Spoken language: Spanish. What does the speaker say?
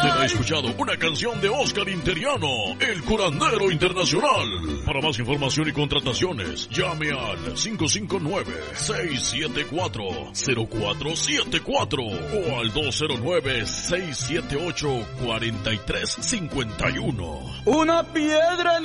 Usted ha escuchado una canción de Oscar Interiano, el curandero internacional. Para más información y contrataciones, llame al 559-674-0474 o al 209-678-4351. Una piedra en